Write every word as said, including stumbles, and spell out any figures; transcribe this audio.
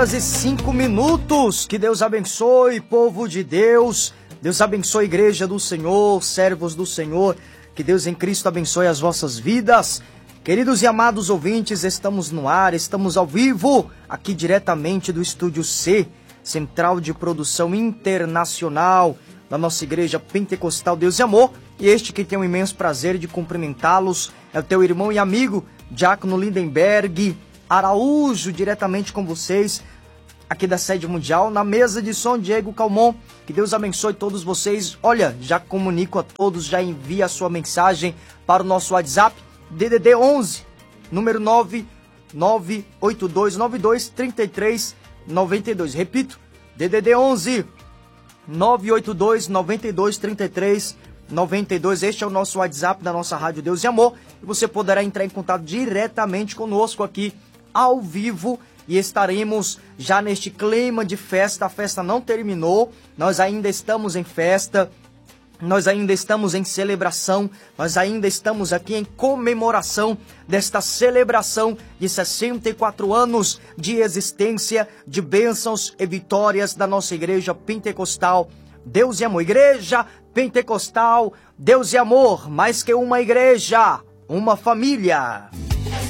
horas e cinco minutos. Que Deus abençoe, povo de Deus. Deus abençoe, igreja do Senhor, servos do Senhor. Que Deus em Cristo abençoe as vossas vidas. Queridos e amados ouvintes, estamos no ar, estamos ao vivo, aqui diretamente do Estúdio C, Central de Produção Internacional da nossa Igreja Pentecostal Deus e Amor. E este que tem o imenso prazer de cumprimentá-los é o teu irmão e amigo, Diácono Lindenberg Araújo, diretamente com vocês, aqui da sede mundial, na mesa de som, Diego Calmon. Que Deus abençoe todos vocês. Olha, já comunico a todos, já envia a sua mensagem para o nosso WhatsApp, D D D onze, número nove nove oito dois nove dois três três nove dois. Repito, D D D onze, nove oito dois nove dois três três nove dois. Este é o nosso WhatsApp da nossa Rádio Deus e Amor. E você poderá entrar em contato diretamente conosco aqui, ao vivo. E estaremos já neste clima de festa. A festa não terminou, nós ainda estamos em festa, nós ainda estamos em celebração, nós ainda estamos aqui em comemoração desta celebração de sessenta e quatro anos de existência, de bênçãos e vitórias da nossa Igreja Pentecostal Deus e Amor. Igreja Pentecostal Deus e Amor, mais que uma igreja, uma família.